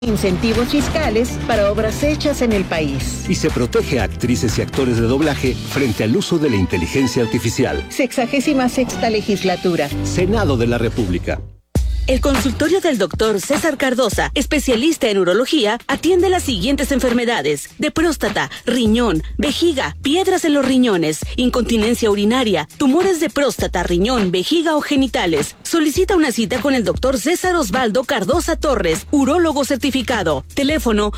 incentivos fiscales para obras hechas en el país. Y se protege a actrices y actores de doblaje frente al uso de la inteligencia artificial. 66ª legislatura. Senado de la República. El consultorio del doctor César Cardosa, especialista en urología, atiende las siguientes enfermedades: de próstata, riñón, vejiga, piedras en los riñones, incontinencia urinaria, tumores de próstata, riñón, vejiga o genitales. Solicita una cita con el doctor César Osvaldo Cardosa Torres, urólogo certificado. Teléfono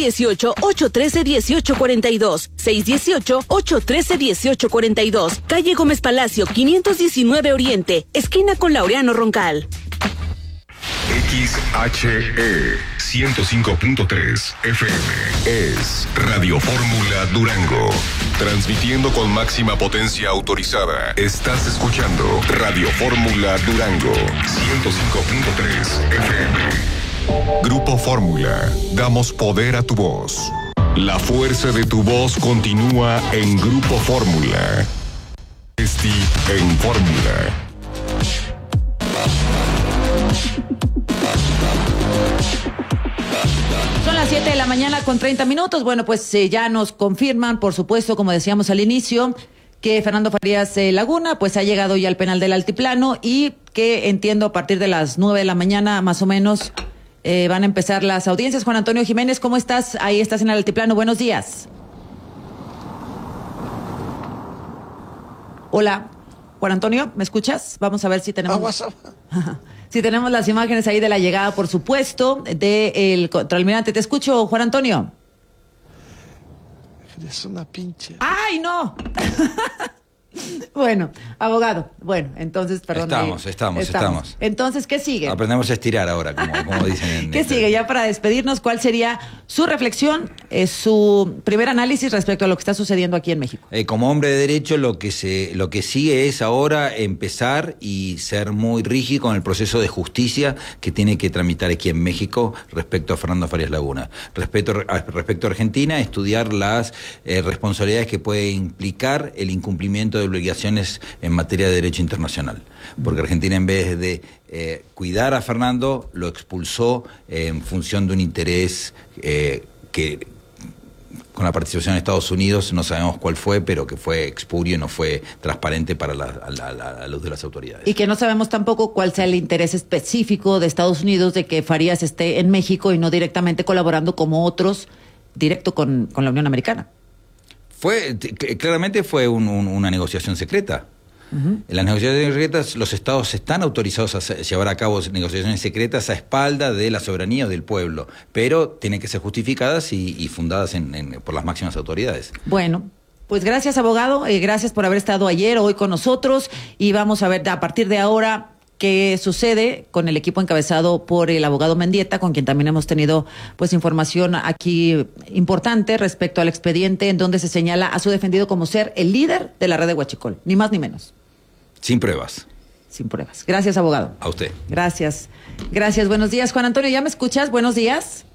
618-813-1842, 618-813-1842. Calle Gómez Palacio, 519 Oriente, esquina con Laureano Roncal. XHE 105.3 FM es Radio Fórmula Durango. Transmitiendo con máxima potencia autorizada. Estás escuchando Radio Fórmula Durango 105.3 FM. Grupo Fórmula. Damos poder a tu voz. La fuerza de tu voz continúa en Grupo Fórmula. Esti en Fórmula. Son las 7 de la mañana con 30 minutos. Bueno, pues ya nos confirman, por supuesto, como decíamos al inicio, que Fernando Farías Laguna pues ha llegado ya al penal del Altiplano y que entiendo a partir de las 9 de la mañana más o menos van a empezar las audiencias. Juan Antonio Jiménez, ¿cómo estás? Ahí estás en el Altiplano. Buenos días. Hola, Juan Antonio, ¿me escuchas? Vamos a ver si tenemos... Si tenemos las imágenes ahí de la llegada, por supuesto, del contraalmirante. Te escucho, Juan Antonio. Es una pinche. ¡Ay, no! Bueno, abogado. Bueno, entonces, perdón. Estamos. Entonces, ¿qué sigue? Aprendemos a estirar ahora, como dicen. ¿Qué sigue? Ya para despedirnos, ¿cuál sería su reflexión, su primer análisis respecto a lo que está sucediendo aquí en México? Como hombre de derecho, lo que sigue es ahora empezar y ser muy rígido con el proceso de justicia que tiene que tramitar aquí en México respecto a Fernando Farías Laguna. Respecto a Argentina, estudiar las responsabilidades que puede implicar el incumplimiento de obligaciones en materia de derecho internacional, porque Argentina, en vez de cuidar a Fernando, lo expulsó en función de un interés que con la participación de Estados Unidos no sabemos cuál fue, pero que fue expurio y no fue transparente para la luz de las autoridades. Y que no sabemos tampoco cuál sea el interés específico de Estados Unidos de que Farías esté en México y no directamente colaborando como otros directo con la Unión Americana. Claramente fue una negociación secreta. En las negociaciones secretas, los estados están autorizados a llevar a cabo negociaciones secretas a espalda de la soberanía del pueblo, pero tienen que ser justificadas y fundadas por las máximas autoridades. Bueno, pues gracias, abogado, gracias por haber estado ayer, hoy con nosotros, y vamos a ver a partir de ahora qué sucede con el equipo encabezado por el abogado Mendieta, con quien también hemos tenido pues información aquí importante respecto al expediente en donde se señala a su defendido como ser el líder de la red de Huachicol, ni más ni menos. Sin pruebas. Sin pruebas. Gracias, abogado. A usted. Gracias. Buenos días, Juan Antonio, ¿ya me escuchas? Buenos días.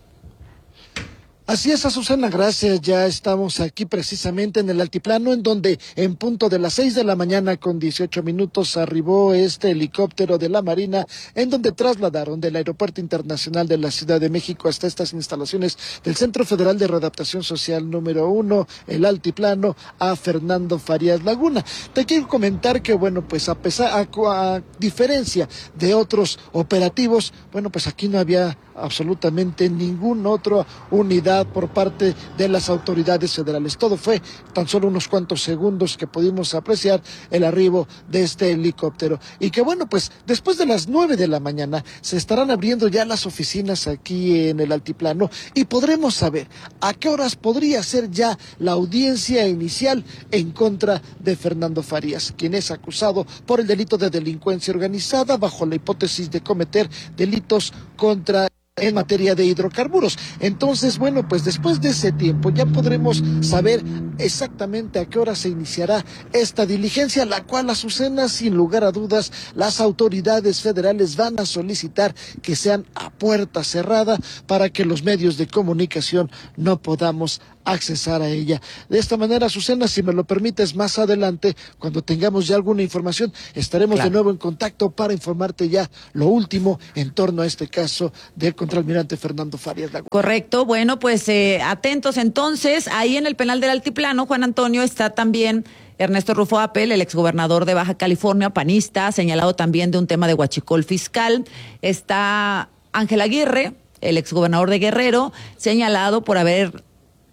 Así es, Azucena, gracias. Ya estamos aquí precisamente en el Altiplano, en donde en punto de las 6 de la mañana con 18 minutos arribó este helicóptero de la Marina, en donde trasladaron del Aeropuerto Internacional de la Ciudad de México hasta estas instalaciones del Centro Federal de Readaptación Social número 1, el Altiplano, a Fernando Farías Laguna. Te quiero comentar que, bueno, pues a diferencia de otros operativos, bueno, pues aquí no había absolutamente ninguna otra unidad por parte de las autoridades federales. Todo fue tan solo unos cuantos segundos que pudimos apreciar el arribo de este helicóptero. Y que bueno, pues después de las 9 de la mañana se estarán abriendo ya las oficinas aquí en el Altiplano y podremos saber a qué horas podría ser ya la audiencia inicial en contra de Fernando Farías, quien es acusado por el delito de delincuencia organizada bajo la hipótesis de cometer delitos en materia de hidrocarburos. Entonces, bueno, pues después de ese tiempo ya podremos saber exactamente a qué hora se iniciará esta diligencia, la cual, Azucena, sin lugar a dudas, las autoridades federales van a solicitar que sean a puerta cerrada para que los medios de comunicación no podamos accesar a ella. De esta manera, Azucena, si me lo permites, más adelante, cuando tengamos ya alguna información, estaremos de nuevo en contacto para informarte ya lo último en torno a este caso de contralmirante Fernando Farías Laguna. Correcto, bueno, pues atentos entonces, ahí en el penal del Altiplano, Juan Antonio, está también Ernesto Rufo Apel, el exgobernador de Baja California, panista, señalado también de un tema de huachicol fiscal. Está Ángel Aguirre, el exgobernador de Guerrero, señalado por haber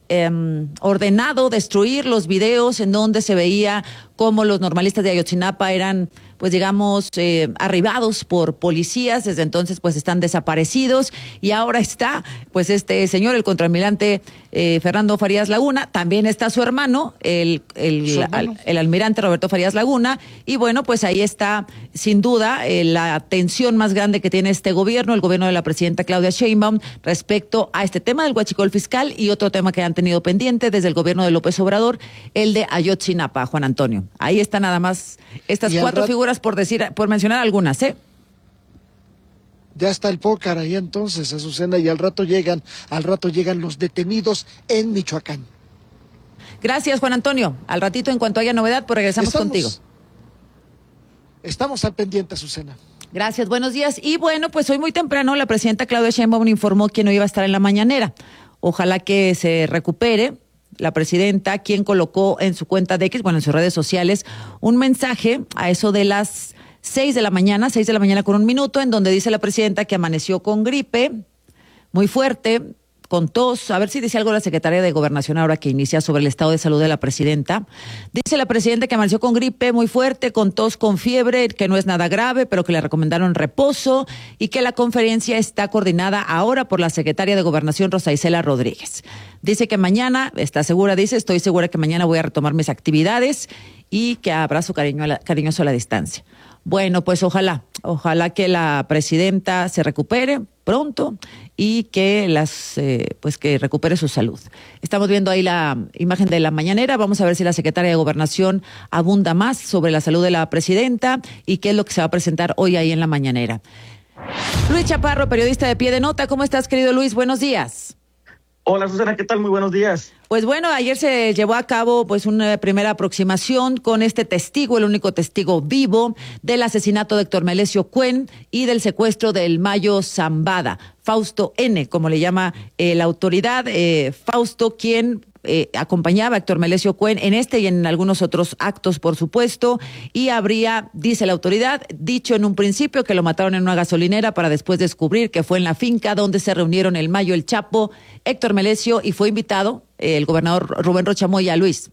ordenado destruir los videos en donde se veía cómo los normalistas de Ayotzinapa eran, pues digamos, arribados por policías. Desde entonces pues están desaparecidos, y ahora está pues este señor, el contraalmirante Fernando Farías Laguna. También está su hermano, el almirante Roberto Farías Laguna, y bueno, pues ahí está sin duda la tensión más grande que tiene este gobierno, el gobierno de la presidenta Claudia Sheinbaum, respecto a este tema del huachicol fiscal y otro tema que han tenido pendiente desde el gobierno de López Obrador, el de Ayotzinapa, Juan Antonio. Ahí está nada más estas cuatro figuras, por mencionar algunas, ¿eh? Ya está el pócar ahí entonces, Azucena, y al rato llegan los detenidos en Michoacán. Gracias, Juan Antonio. Al ratito, en cuanto haya novedad, pues regresamos contigo. Estamos al pendiente, Azucena. Gracias, buenos días. Y bueno, pues hoy muy temprano la presidenta Claudia Sheinbaum informó que no iba a estar en la mañanera. Ojalá que se recupere la presidenta, quien colocó en su cuenta de X, bueno, en sus redes sociales, un mensaje a eso de las 6 de la mañana con 1 minuto, en donde dice la presidenta que amaneció con gripe muy fuerte, con tos. A ver si dice algo la secretaria de Gobernación ahora que inicia sobre el estado de salud de la presidenta. Dice la presidenta que amaneció con gripe muy fuerte, con tos, con fiebre, que no es nada grave, pero que le recomendaron reposo, y que la conferencia está coordinada ahora por la secretaria de Gobernación, Rosa Isela Rodríguez. Dice que mañana, está segura, dice, estoy segura que mañana voy a retomar mis actividades, y que abrazo cariñoso a la distancia. Bueno, pues ojalá que la presidenta se recupere pronto y que que recupere su salud. Estamos viendo ahí la imagen de la mañanera. Vamos a ver si la secretaria de Gobernación abunda más sobre la salud de la presidenta y qué es lo que se va a presentar hoy ahí en la mañanera. Luis Chaparro, periodista de Pie de Nota. ¿Cómo estás, querido Luis? Buenos días. Hola, Susana, ¿qué tal? Muy buenos días. Pues bueno, ayer se llevó a cabo pues una primera aproximación con este testigo, el único testigo vivo del asesinato de Héctor Melesio Cuen y del secuestro del Mayo Zambada, Fausto N., como le llama la autoridad. Fausto, quien acompañaba a Héctor Melesio Cuen en este y en algunos otros actos, por supuesto, y habría, dice la autoridad, dicho en un principio que lo mataron en una gasolinera para después descubrir que fue en la finca donde se reunieron el Mayo, el Chapo, Héctor Melesio, y fue invitado el gobernador Rubén Rocha Moya. Luis.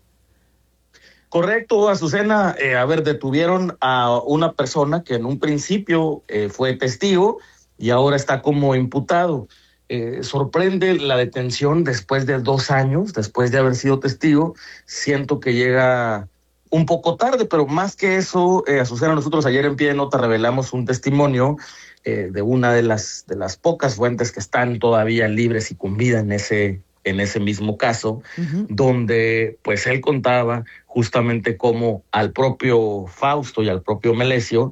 Correcto, Azucena. Detuvieron a una persona que en un principio fue testigo y ahora está como imputado. Sorprende la detención después de 2 años, después de haber sido testigo. Siento que llega un poco tarde, pero más que eso, Azucena, nosotros ayer en Pie de Nota revelamos un testimonio de una de las pocas fuentes que están todavía libres y con vida en ese mismo caso, donde pues él contaba justamente cómo al propio Fausto y al propio Melesio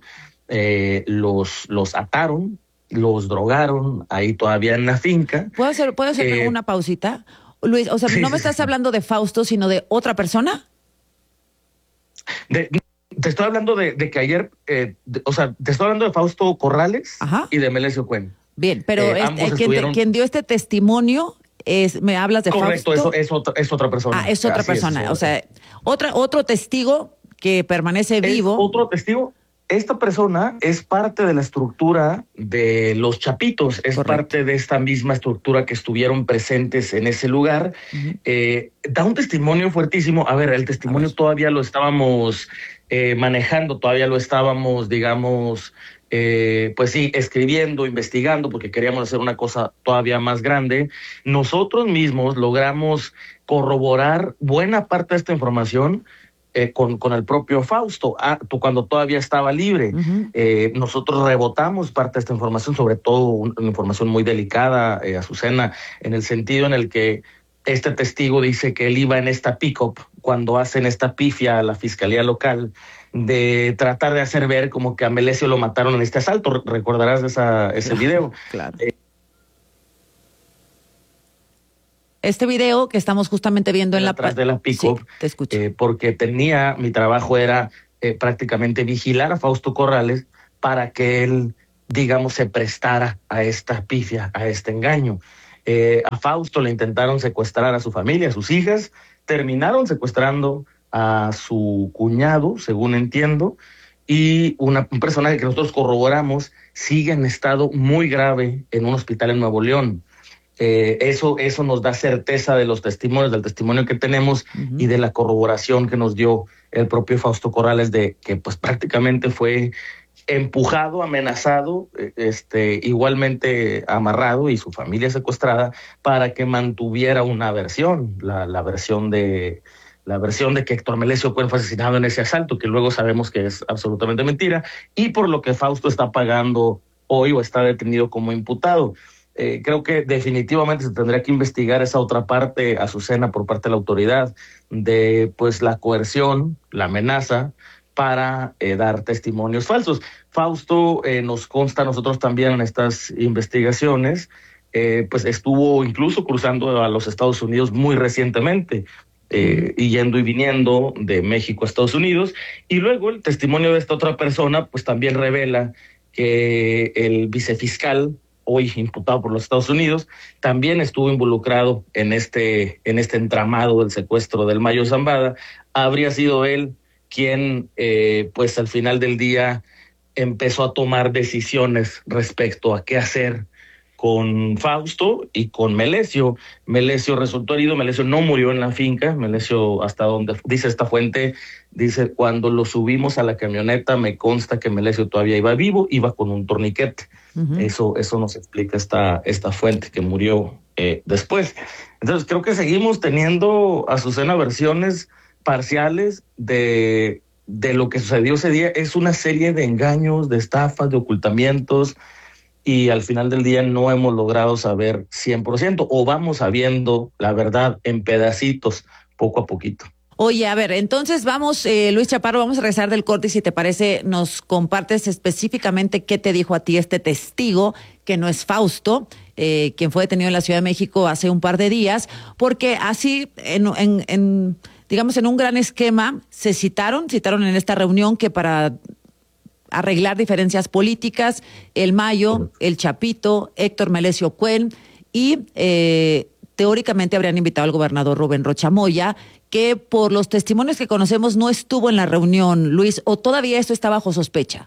los ataron, los drogaron ahí todavía en la finca. ¿Puedo hacer una pausita? Luis, o sea, sí, no me estás hablando de Fausto, sino de otra persona. Te estoy hablando de que ayer, te estoy hablando de Fausto Corrales. Ajá. Y de Melesio Cuen. Bien, pero quien dio este testimonio, me hablas de Correcto, Fausto. Correcto, es otra persona. Ah, es otra persona. O sea, otro testigo que permanece vivo. Otro testigo. Esta persona es parte de la estructura de los Chapitos, es Correcto. Parte de esta misma estructura que estuvieron presentes en ese lugar. Da un testimonio fuertísimo. El testimonio todavía lo estábamos manejando, todavía lo estábamos, digamos, escribiendo, investigando, porque queríamos hacer una cosa todavía más grande. Nosotros mismos logramos corroborar buena parte de esta información con el propio Fausto, cuando todavía estaba libre. Nosotros rebotamos parte de esta información, sobre todo una información muy delicada, Azucena, en el sentido en el que este testigo dice que él iba en esta pick-up cuando hacen esta pifia a la fiscalía local de tratar de hacer ver como que a Melesio lo mataron en este asalto. ¿Recordarás ese video? Claro. Este video que estamos justamente viendo en atrás de la pick-up, sí, te escucho. Porque mi trabajo era prácticamente vigilar a Fausto Corrales para que él digamos, se prestara a esta pifia, a este engaño. A Fausto le intentaron secuestrar a su familia, a sus hijas, terminaron secuestrando a su cuñado, según entiendo, y un personaje que nosotros corroboramos sigue en estado muy grave en un hospital en Nuevo León. Eso nos da certeza de los testimonios, del testimonio que tenemos y de la corroboración que nos dio el propio Fausto Corrales de que pues prácticamente fue empujado, amenazado, igualmente amarrado y su familia secuestrada para que mantuviera una versión, la versión de que Héctor Melesio Cuen fue asesinado en ese asalto, que luego sabemos que es absolutamente mentira, y por lo que Fausto está pagando hoy o está detenido como imputado. Creo que definitivamente se tendría que investigar esa otra parte, Azucena, por parte de la autoridad, de pues la coerción, la amenaza, para dar testimonios falsos. Fausto, nos consta a nosotros también en estas investigaciones, pues estuvo incluso cruzando a los Estados Unidos muy recientemente, y yendo y viniendo de México a Estados Unidos, y luego el testimonio de esta otra persona pues también revela que el vicefiscal, hoy imputado por los Estados Unidos, también estuvo involucrado en este entramado del secuestro del Mayo Zambada. Habría sido él quien, pues al final del día, empezó a tomar decisiones respecto a qué hacer con Fausto y con Melesio. Melesio resultó herido, Melesio no murió en la finca, Melesio, hasta donde dice esta fuente, dice, cuando lo subimos a la camioneta me consta que Melesio todavía iba vivo, iba con un torniquete. Eso nos explica esta fuente que murió después. Entonces creo que seguimos teniendo, Azucena, versiones parciales de lo que sucedió ese día. Es una serie de engaños, de estafas, de ocultamientos, y al final del día no hemos logrado saber 100%, o vamos sabiendo la verdad en pedacitos, poco a poquito. Oye, a ver, entonces vamos, Luis Chaparro, vamos a regresar del corte y si te parece nos compartes específicamente qué te dijo a ti este testigo, que no es Fausto, quien fue detenido en la Ciudad de México hace un par de días, porque así, digamos, en un gran esquema, se citaron en esta reunión que para arreglar diferencias políticas, el Mayo, el Chapito, Héctor Melesio Cuen y teóricamente habrían invitado al gobernador Rubén Rocha Moya, que por los testimonios que conocemos no estuvo en la reunión, Luis, o todavía esto está bajo sospecha.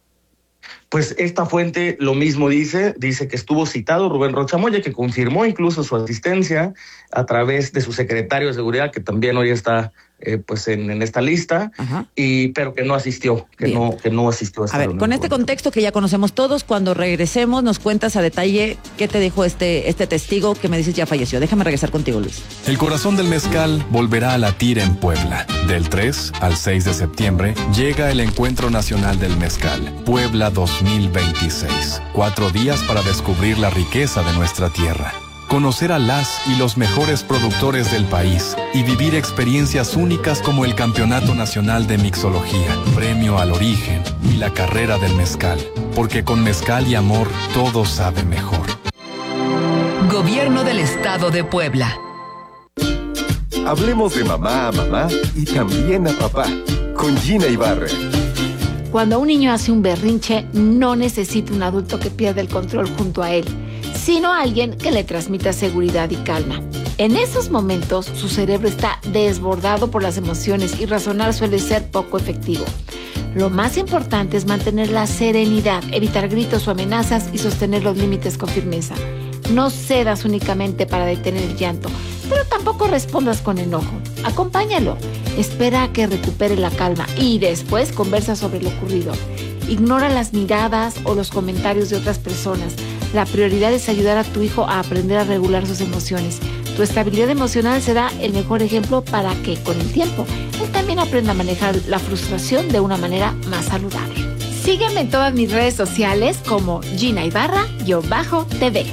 Pues esta fuente lo mismo dice que estuvo citado Rubén Rocha Moya, que confirmó incluso su asistencia a través de su secretario de seguridad, que también hoy está pues en esta lista, pero que no asistió, que no asistió a esta reunión. Con este contexto que ya conocemos todos, cuando regresemos nos cuentas a detalle qué te dijo este testigo que me dices ya falleció. Déjame regresar contigo, Luis. El corazón del mezcal volverá a latir en Puebla. Del 3 al 6 de septiembre llega el Encuentro Nacional del Mezcal, Puebla 2026. 4 días para descubrir la riqueza de nuestra tierra, conocer a las y los mejores productores del país y vivir experiencias únicas como el Campeonato Nacional de Mixología, Premio al Origen y la Carrera del Mezcal, porque con mezcal y amor todo sabe mejor. Gobierno del Estado de Puebla. Hablemos de mamá a mamá y también a papá, con Gina Ibarra. Cuando un niño hace un berrinche, no necesita un adulto que pierda el control junto a él, sino alguien que le transmita seguridad y calma. En esos momentos, su cerebro está desbordado por las emociones y razonar suele ser poco efectivo. Lo más importante es mantener la serenidad, evitar gritos o amenazas y sostener los límites con firmeza. No cedas únicamente para detener el llanto, pero tampoco respondas con enojo. Acompáñalo, espera a que recupere la calma y después conversa sobre lo ocurrido. Ignora las miradas o los comentarios de otras personas. La prioridad es ayudar a tu hijo a aprender a regular sus emociones. Tu estabilidad emocional será el mejor ejemplo para que, con el tiempo, él también aprenda a manejar la frustración de una manera más saludable. Sígueme en todas mis redes sociales como Gina Ibarra-TV.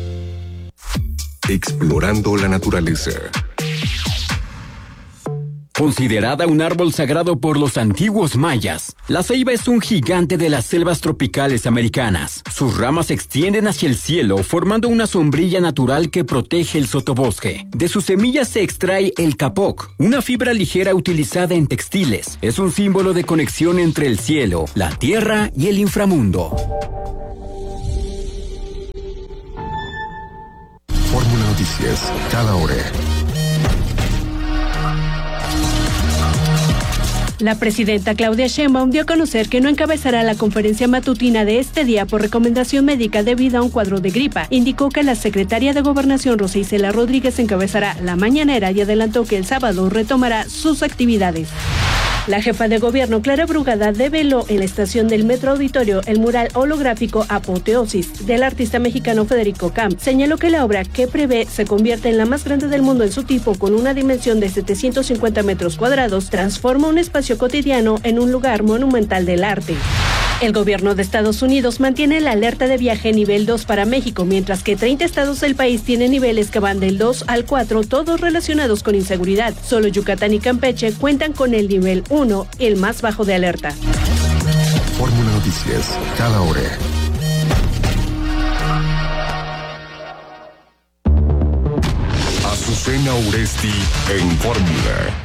Explorando la naturaleza. Considerada un árbol sagrado por los antiguos mayas, la ceiba es un gigante de las selvas tropicales americanas. Sus ramas se extienden hacia el cielo, formando una sombrilla natural que protege el sotobosque. De sus semillas se extrae el capoc, una fibra ligera utilizada en textiles. Es un símbolo de conexión entre el cielo, la tierra y el inframundo. Fórmula Noticias, cada hora. La presidenta Claudia Sheinbaum dio a conocer que no encabezará la conferencia matutina de este día por recomendación médica debido a un cuadro de gripa. Indicó que la secretaria de Gobernación, Rosa Isela Rodríguez, encabezará la mañanera y adelantó que el sábado retomará sus actividades. La jefa de gobierno, Clara Brugada, develó en la estación del Metro Auditorio el mural holográfico Apoteosis del artista mexicano Federico Camp. Señaló que la obra, que prevé se convierte en la más grande del mundo en su tipo, con una dimensión de 750 metros cuadrados, transforma un espacio cotidiano en un lugar monumental del arte. El gobierno de Estados Unidos mantiene la alerta de viaje nivel 2 para México, mientras que 30 estados del país tienen niveles que van del 2 al 4, todos relacionados con inseguridad. Solo Yucatán y Campeche cuentan con el nivel 1, el más bajo de alerta. Fórmula Noticias, cada hora. Azucena Uresti en Fórmula.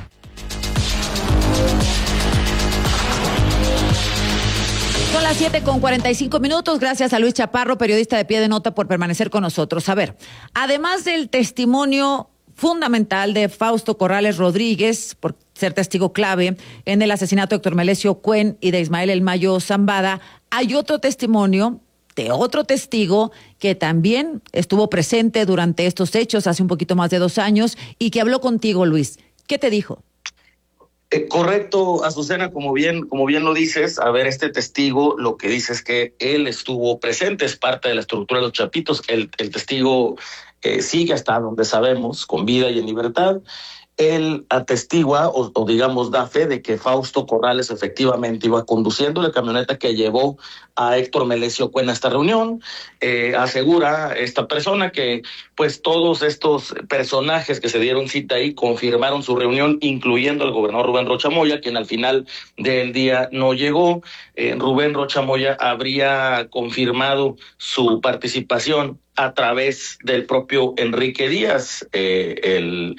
Son las 7:45. Gracias a Luis Chaparro, periodista de Pie de Nota, por permanecer con nosotros. A ver, además del testimonio fundamental de Fausto Corrales Rodríguez, por ser testigo clave en el asesinato de Héctor Melesio Cuen y de Ismael El Mayo Zambada, hay otro testimonio de otro testigo que también estuvo presente durante estos hechos hace un poquito más de 2 años y que habló contigo, Luis. ¿Qué te dijo? Correcto, Azucena, como bien lo dices. A ver, este testigo lo que dice es que él estuvo presente, es parte de la estructura de los Chapitos. El testigo sigue hasta donde sabemos, con vida y en libertad. Él atestigua o digamos da fe de que Fausto Corrales efectivamente iba conduciendo la camioneta que llevó a Héctor Melesio Cuen a esta reunión. Asegura esta persona que pues todos estos personajes que se dieron cita ahí confirmaron su reunión, incluyendo el gobernador Rubén Rocha Moya, quien al final del día no llegó. Rubén Rocha Moya habría confirmado su participación a través del propio Enrique Díaz, el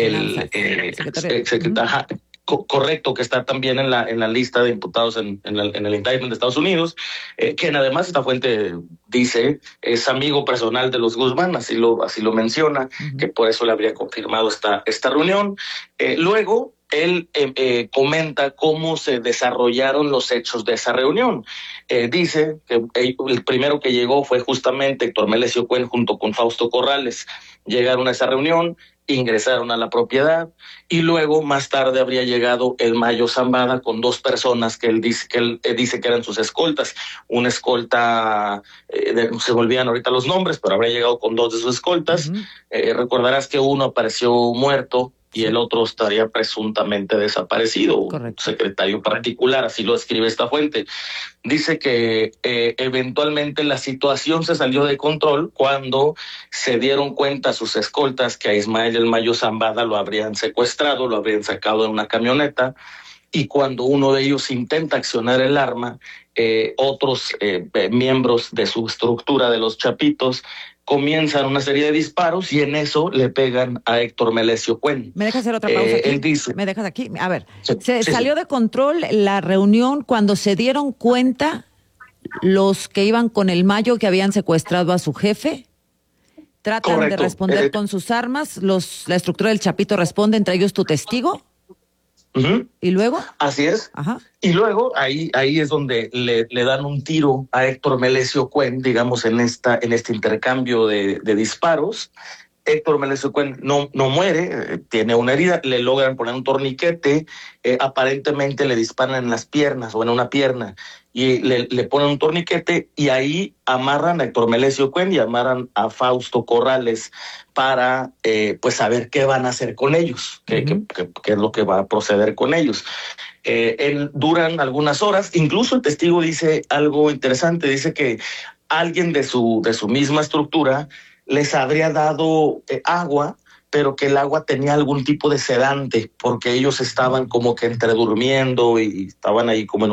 secretario. Correcto, que está también en la lista de imputados en el indictment de Estados Unidos, quien además esta fuente dice es amigo personal de los Guzmán, así lo menciona, que por eso le habría confirmado esta reunión. Luego él comenta cómo se desarrollaron los hechos de esa reunión. Dice que el primero que llegó fue justamente Héctor Melesio Cuen junto con Fausto Corrales. Llegaron a esa reunión, ingresaron a la propiedad y luego más tarde habría llegado El Mayo Zambada con 2 personas que él dice que eran sus escoltas. Una escolta, se me olvidan ahorita los nombres, pero habría llegado con 2 de sus escoltas. Recordarás que uno apareció muerto y el otro estaría presuntamente desaparecido. Correcto. Un secretario particular, así lo escribe esta fuente. Dice que eventualmente la situación se salió de control cuando se dieron cuenta sus escoltas que a Ismael El Mayo Zambada lo habrían secuestrado, lo habrían sacado en una camioneta, y cuando uno de ellos intenta accionar el arma, otros miembros de su estructura de los Chapitos comienzan una serie de disparos y en eso le pegan a Héctor Melesio Cuen. ¿Me dejas hacer otra pausa aquí? Él dice, ¿Me dejas aquí? A ver, sí, salió de control la reunión cuando se dieron cuenta los que iban con El Mayo que habían secuestrado a su jefe. Tratan de responder con sus armas, la estructura del Chapito responde, entre ellos tu testigo. Uh-huh. ¿Y luego? Así es. Ajá. Y luego ahí es donde le dan un tiro a Héctor Melesio Cuen, digamos, en este intercambio de disparos. Héctor Melesio Cuen no muere, tiene una herida, le logran poner un torniquete, aparentemente le disparan en las piernas o en una pierna y le ponen un torniquete y ahí amarran a Héctor Melesio Cuen y amarran a Fausto Corrales para pues saber qué van a hacer con ellos, qué es lo que va a proceder con ellos. Duran algunas horas, incluso el testigo dice algo interesante, dice que alguien de su misma estructura les habría dado agua pero que el agua tenía algún tipo de sedante, porque ellos estaban como que entre durmiendo y estaban ahí como en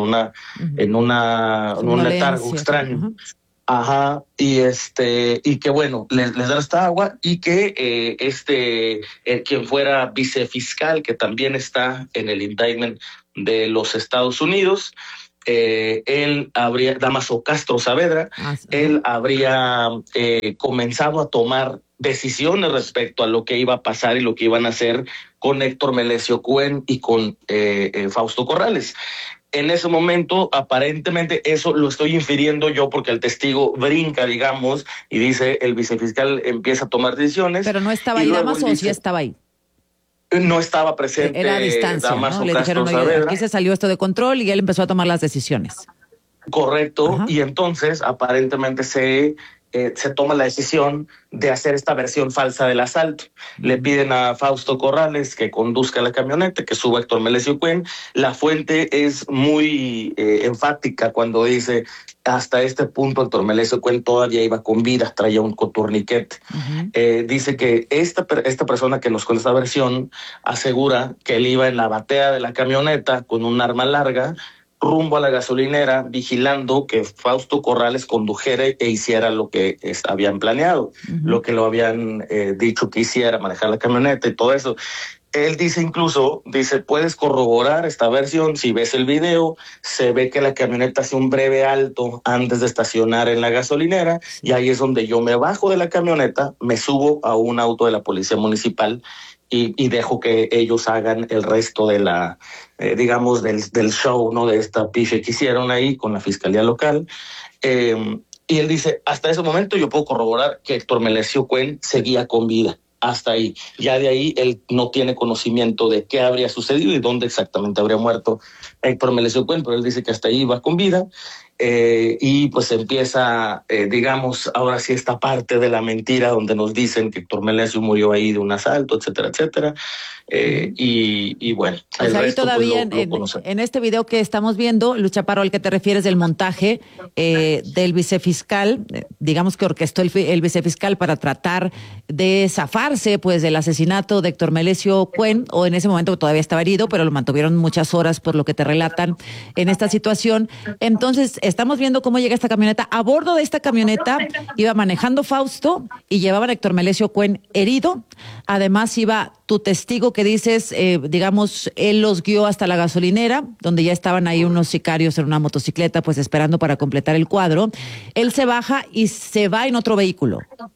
un letargo extraño. Ajá, y que bueno, les dan esta agua, y que quien fuera vicefiscal, que también está en el indictment de los Estados Unidos, Dámaso Castro Saavedra, él habría comenzado a tomar decisiones respecto a lo que iba a pasar y lo que iban a hacer con Héctor Melesio Cuen y con Fausto Corrales. En ese momento, aparentemente, eso lo estoy infiriendo yo porque el testigo brinca, digamos, y dice el vicefiscal empieza a tomar decisiones. Pero no estaba ahí Dámaso, o sí estaba ahí. No estaba presente. Era a distancia, Dámaso, ¿no? Le dijeron, oye, aquí se salió esto de control, y él empezó a tomar las decisiones. Correcto. Ajá. Y entonces aparentemente se toma la decisión de hacer esta versión falsa del asalto. Le piden a Fausto Corrales que conduzca la camioneta, que suba Héctor Melesio Cuen. La fuente es muy enfática cuando dice: hasta este punto Héctor Melesio Cuen todavía iba con vida, traía un coturniquete. Dice que esta persona que nos cuenta esta versión asegura que él iba en la batea de la camioneta con un arma larga, rumbo a la gasolinera, vigilando que Fausto Corrales condujera e hiciera lo que habían planeado, lo que lo habían dicho que hiciera, manejar la camioneta y todo eso. Él dice, puedes corroborar esta versión. Si ves el video, se ve que la camioneta hace un breve alto antes de estacionar en la gasolinera, y ahí es donde yo me bajo de la camioneta, me subo a un auto de la policía municipal y dejo que ellos hagan el resto de la, digamos, del show, ¿no? De esta piche que hicieron ahí con la fiscalía local. Y él dice, hasta ese momento yo puedo corroborar que Héctor Melesio Cuen seguía con vida. Hasta ahí. Ya de ahí él no tiene conocimiento de qué habría sucedido y dónde exactamente habría muerto Héctor Melesio Cuen, pero él dice que hasta ahí va con vida. Y pues empieza, digamos, ahora sí esta parte de la mentira donde nos dicen que Héctor Melesio murió ahí de un asalto, etcétera, etcétera. Y bueno, pues ahí todavía en este video que estamos viendo, Luz Chaparro, al que te refieres del montaje del vicefiscal, digamos que orquestó el vicefiscal para tratar de zafarse pues del asesinato de Héctor Melesio Cuen, o en ese momento todavía estaba herido, pero lo mantuvieron muchas horas por lo que te relatan en esta situación. Entonces estamos viendo cómo llega esta camioneta. A bordo de esta camioneta iba manejando Fausto y llevaban a Héctor Melesio Cuen herido. Además iba tu testigo que dices, digamos, él los guió hasta la gasolinera, donde ya estaban ahí unos sicarios en una motocicleta, pues esperando para completar el cuadro. Él se baja y se va en otro vehículo.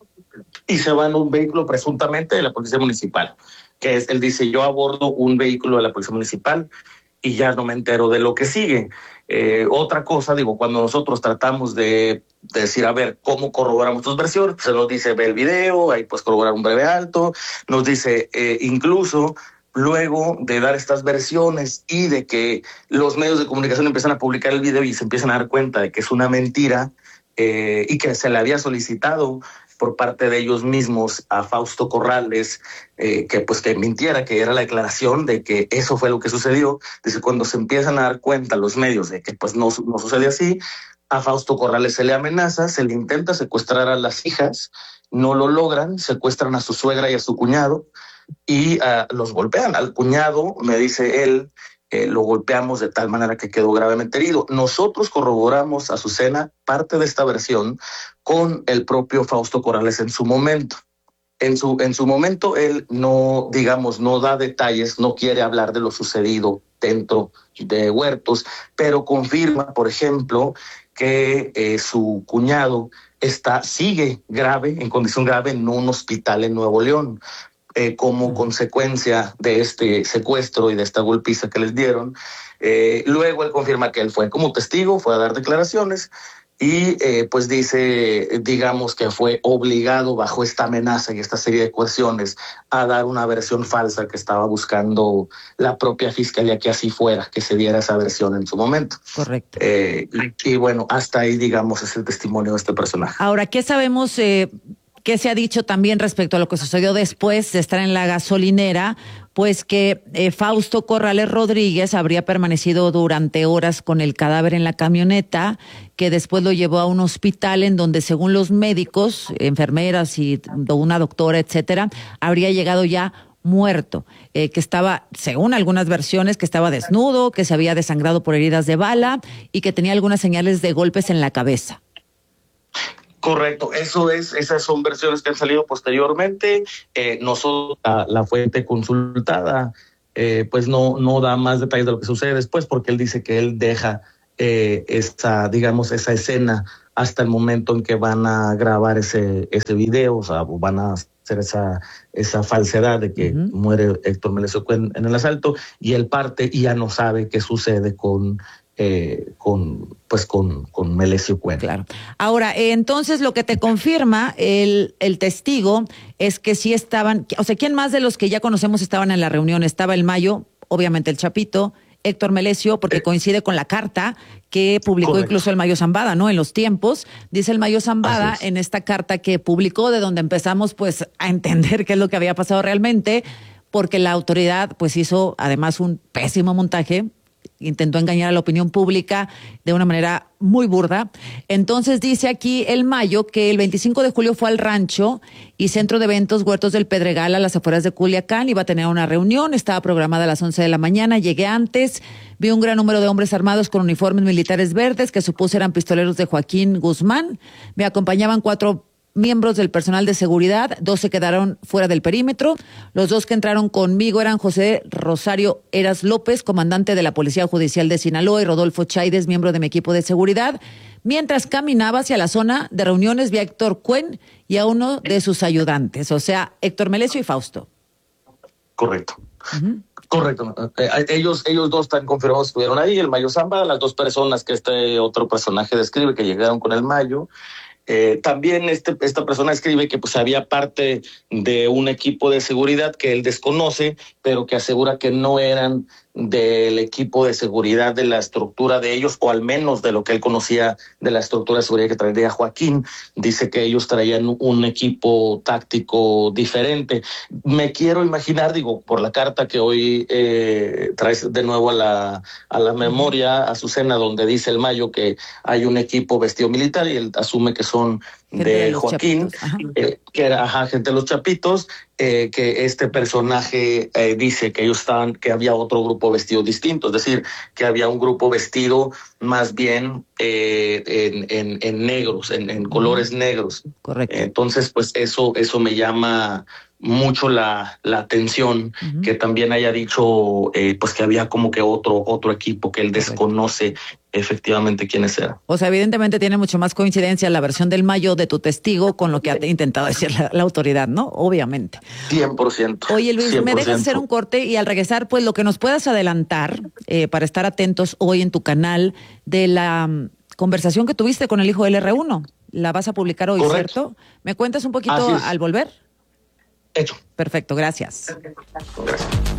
Y se va en un vehículo presuntamente de la policía municipal, que es, él dice, yo abordo un vehículo de la policía municipal y ya no me entero de lo que sigue. Otra cosa, cuando nosotros tratamos de decir, a ver, ¿cómo corroboramos tus versiones? Se nos dice, ve el video, ahí puedes corroborar un breve alto. Nos dice, incluso luego de dar estas versiones y de que los medios de comunicación empiezan a publicar el video y se empiezan a dar cuenta de que es una mentira y que se le había solicitado por parte de ellos mismos a Fausto Corrales que mintiera, que era la declaración de que eso fue lo que sucedió. Dice, cuando se empiezan a dar cuenta los medios de que pues no sucede así, a Fausto Corrales se le amenaza, se le intenta secuestrar a las hijas, no lo logran, secuestran a su suegra y a su cuñado y los golpean. Al cuñado, me dice él, lo golpeamos de tal manera que quedó gravemente herido. Nosotros corroboramos, Azucena, parte de esta versión con el propio Fausto Corrales en su momento. En su momento él no da detalles, no quiere hablar de lo sucedido dentro de Huertos, pero confirma, por ejemplo, que su cuñado sigue en condición grave en un hospital en Nuevo León. Como consecuencia de este secuestro y de esta golpiza que les dieron. Luego él confirma que él fue como testigo, fue a dar declaraciones y pues dice, digamos que fue obligado bajo esta amenaza y esta serie de coerciones a dar una versión falsa que estaba buscando la propia fiscalía que así fuera, que se diera esa versión en su momento. Correcto. Y bueno, hasta ahí, digamos, es el testimonio de este personaje. Ahora, ¿qué sabemos ¿Qué se ha dicho también respecto a lo que sucedió después de estar en la gasolinera? Pues que Fausto Corrales Rodríguez habría permanecido durante horas con el cadáver en la camioneta, que después lo llevó a un hospital en donde, según los médicos, enfermeras y una doctora, etcétera, habría llegado ya muerto, que estaba, según algunas versiones, que estaba desnudo, que se había desangrado por heridas de bala y que tenía algunas señales de golpes en la cabeza. Correcto, esas son versiones que han salido posteriormente. Nosotros, la fuente consultada, pues no da más detalles de lo que sucede después, porque él dice que él deja esa escena hasta el momento en que van a grabar ese video, o sea, van a hacer esa falsedad de que muere Héctor Melesio Cuen en el asalto, y él parte y ya no sabe qué sucede con Melesio Cuen. Claro. Ahora, entonces lo que te confirma el testigo es que sí estaban, o sea, ¿quién más de los que ya conocemos estaban en la reunión? Estaba el Mayo, obviamente el Chapito, Héctor Melesio, porque coincide con la carta que publicó Correcto. incluso el Mayo Zambada, ¿no? En los tiempos, dice el Mayo Zambada en esta carta que publicó, de donde empezamos pues a entender qué es lo que había pasado realmente, porque la autoridad pues hizo además un pésimo montaje, intentó engañar a la opinión pública de una manera muy burda. Entonces dice aquí el Mayo que el 25 de julio fue al rancho y centro de eventos Huertos del Pedregal a las afueras de Culiacán, iba a tener una reunión, estaba programada a las 11 de la mañana, llegué antes, vi un gran número de hombres armados con uniformes militares verdes que supuse eran pistoleros de Joaquín Guzmán, me acompañaban 4 miembros del personal de seguridad, 2 se quedaron fuera del perímetro. Los 2 que entraron conmigo eran José Rosario Eras López, comandante de la Policía Judicial de Sinaloa, y Rodolfo Chaides, miembro de mi equipo de seguridad. Mientras caminaba hacia la zona de reuniones, vi a Héctor Cuen y a uno de sus ayudantes, o sea, Héctor Melesio y Fausto. Correcto. Correcto. Ellos 2 están confirmados que estuvieron ahí, el Mayo Zambada, las 2 personas que este otro personaje describe que llegaron con el Mayo. También esta persona escribe que pues había parte de un equipo de seguridad que él desconoce, pero que asegura que no eran del equipo de seguridad de la estructura de ellos, o al menos de lo que él conocía de la estructura de seguridad que traía Joaquín. Dice que ellos traían un equipo táctico diferente. Me quiero imaginar, digo, por la carta que hoy traes de nuevo a la memoria, Azucena, donde dice el Mayo que hay un equipo vestido militar y él asume que son de Joaquín, que era gente de los Chapitos, que este personaje dice que ellos que había otro grupo vestido distinto, es decir, que había un grupo vestido más bien en negros, en colores negros. Correcto. Entonces, pues eso me llama mucho la atención, que también haya dicho pues que había como que otro equipo que él desconoce efectivamente quiénes eran. O sea, evidentemente tiene mucho más coincidencia la versión del Mayo de tu testigo con lo que ha intentado decir la autoridad, ¿no? Obviamente. 100%. Oye, Luis, 100%. me dejas hacer un corte y al regresar, pues lo que nos puedas adelantar para estar atentos hoy en tu canal de la conversación que tuviste con el hijo del R1. La vas a publicar hoy, Correcto. ¿cierto? ¿Me cuentas un poquito al volver? Hecho. Perfecto, gracias. Gracias.